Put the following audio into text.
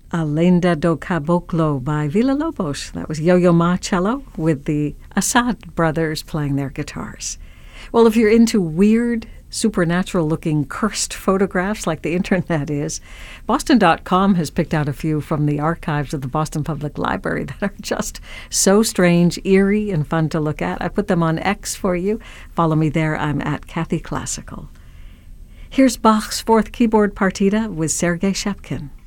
A Lenda do Caboclo by Villa-Lobos. That was Yo-Yo Ma cello with the Assad brothers playing their guitars. Well, if you're into weird, supernatural-looking cursed photographs like the internet is, Boston.com has picked out a few from the archives of the Boston Public Library that are just so strange, eerie, and fun to look at. I put them on X for you. Follow me there. I'm at Kathy Classical. Here's Bach's Fourth Keyboard Partita with Sergei Shapkin.